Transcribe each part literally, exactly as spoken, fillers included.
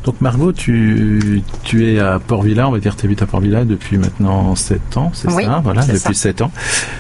Donc Margot, tu, tu es à Port-Vila, on va dire que tu habites à Port-Vila depuis maintenant sept ans, c'est oui, ça, voilà, c'est depuis ça. sept ans.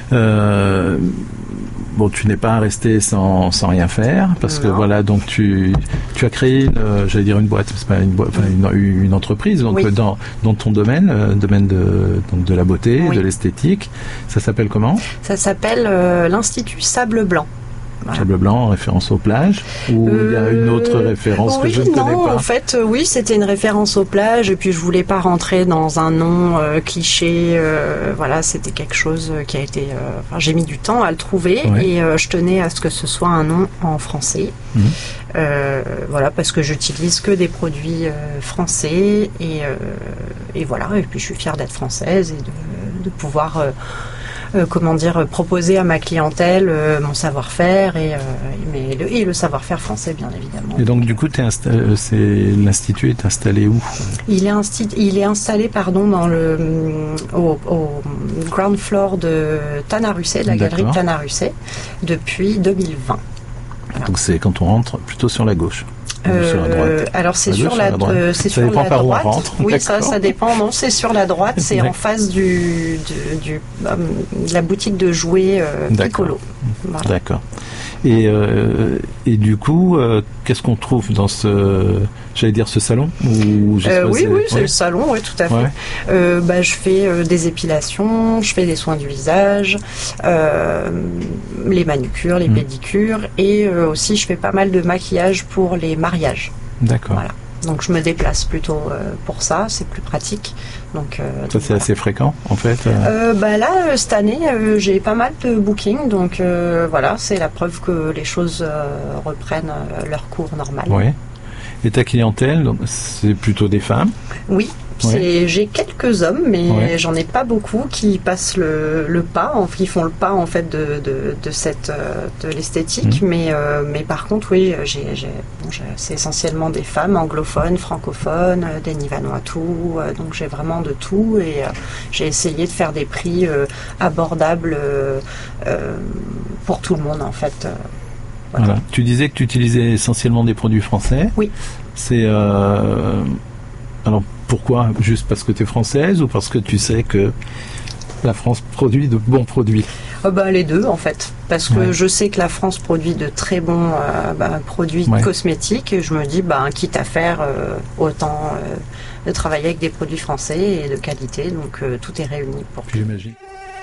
Euh, bon, tu n'es pas resté sans, sans rien faire, parce Non. que voilà, donc tu, tu as créé, euh, j'allais dire une boîte, c'est pas une boîte, enfin une, une entreprise, donc Oui. euh, dans, dans ton domaine, euh, domaine de, donc de la beauté, Oui. de l'esthétique. Ça s'appelle comment? Ça s'appelle euh, l'Institut Sable Blanc. Voilà. Sable Blanc, en référence aux plages, ou il y a une autre référence oui, que je ne non, connais pas? En fait, euh, oui, c'était une référence aux plages, et puis je voulais pas rentrer dans un nom euh, cliché. Euh, voilà, c'était quelque chose qui a été. Euh, enfin, j'ai mis du temps à le trouver, Ouais. et euh, je tenais à ce que ce soit un nom en français. Mhm. Euh, voilà, parce que j'utilise que des produits euh, français, et, euh, et voilà. Et puis je suis fière d'être française et de, de pouvoir. Euh, Euh, comment dire, proposer à ma clientèle euh, mon savoir-faire et, euh, mais le, et le savoir-faire français, bien évidemment. Et donc du coup, t'es insta- euh, c'est, l'institut est installé où? Il est, insti- il est installé pardon, dans le, au, au ground floor de Tanarusset, de la D'accord. galerie de Tanarusset, depuis deux mille vingt. Voilà. Donc c'est quand on rentre plutôt sur la gauche. Ou sur la Euh, droite. alors c'est À sur gauche, la, à la droite. euh, c'est Ça sur dépend la par où on droite. rentre. Oui, ça, D'accord. ça dépend. Non, c'est sur la droite. C'est D'accord. en face du, du, du euh, de la boutique de jouets euh, D'accord. Piccolo. Voilà. D'accord. Et, euh, et du coup, euh, qu'est-ce qu'on trouve dans ce, j'allais dire ce salon ou j'ai Euh, choisi- oui, oui, c'est ouais. le salon, oui, tout à fait. Ouais. Euh, bah, je fais euh, des épilations, je fais des soins du visage, euh, les manucures, les Mm. pédicures, et euh, aussi je fais pas mal de maquillage pour les mariages. D'accord. Voilà. Donc je me déplace plutôt euh, pour ça, c'est plus pratique. Donc, euh, Ça donc c'est voilà. assez fréquent en fait. euh. Euh, bah là, euh, cette année, euh, j'ai pas mal de bookings, donc euh, voilà, c'est la preuve que les choses euh, reprennent euh, leur cours normal. Ouais. Et ta clientèle, donc, c'est plutôt des femmes. Oui, c'est, j'ai quelques hommes, mais Ouais. j'en ai pas beaucoup qui passent le, le pas, en- qui font le pas en fait de, de, de cette euh, de l'esthétique. Mhm. Mais euh, mais par contre, oui, j'ai, j'ai, bon, j'ai- c'est essentiellement des femmes anglophones, francophones, euh, des Vanuatu, euh, donc j'ai vraiment de tout, et euh, j'ai essayé de faire des prix euh, abordables euh, euh, pour tout le monde en fait. euh. Voilà. Voilà. Tu disais que tu utilisais essentiellement des produits français. Oui. C'est euh, alors pourquoi? Juste parce que tu es française ou parce que tu sais que la France produit de bons produits? Euh, bah, les deux en fait, parce que Ouais. je sais que la France produit de très bons euh, bah, produits Ouais. cosmétiques, et je me dis bah, quitte à faire euh, autant euh, de travailler avec des produits français et de qualité, donc euh, tout est réuni pour J'imagine.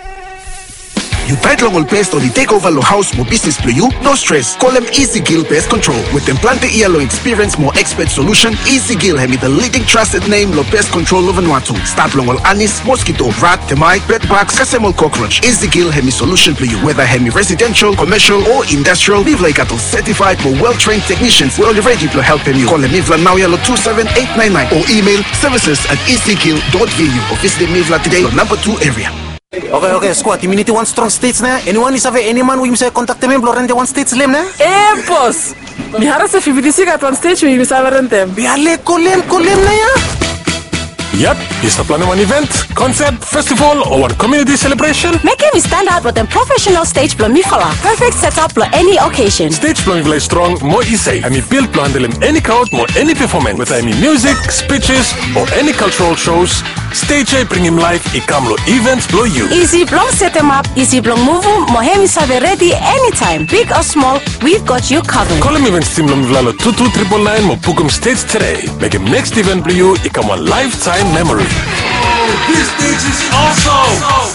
You tight long pest or the takeover lo house mo business play you? No stress. Call them Easy Gill Pest Control. With them plante E L O experience more expert solution, Easy Gill have me the leading trusted name lo pest control of Vanuatu. Start long all anis, mosquito, rat, termite, bedbugs, casemol cockroach. Easy Gill have me solution for you. Whether have me residential, commercial or industrial, live like at certified for well-trained technicians. We're ready to help you. Call them Mivla now yellow two seven eight nine nine or email services at easygill dot v u or visit Mivla today on number two area. Okay, okay, squad. Immunity one strong states na. Anyone is have any man we say contact them Florente one states lem na. Eh, boss! Mi harap sa fifty-six at one stage may misama rin tem. Biale kolem kolem na ya. Yep, is the plan one event, concert, festival, or one community celebration? Make him stand out with a professional stage plumifala. Perfect setup for any occasion. Stage plan is strong, more easy. I mean, build plan them any crowd, more any performance. With any music, speeches, or any cultural shows, stage I bring him live, I come lo events blow you. Easy Blong set him up, Easy Blong move him, Mohemi Sabe ready anytime. Big or small, we've got you covered. Call him events team lo mivlalo two two triple nine mo book him stage today. Make him next event blow you, I come one lifetime memory. This stage is awesome!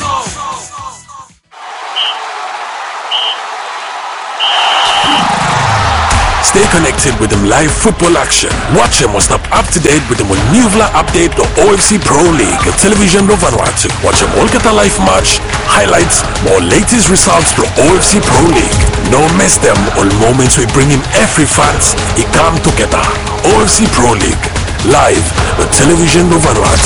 Stay connected with them live football action. Watch them or stop up to date with them on Newvla update the O F C Pro League at television lo Vanuatu. Watch them all get a live match, highlights, more latest results for O F C Pro League. No miss them all moments we bring him every fans. He come together. O F C Pro League live at television lo Vanuatu.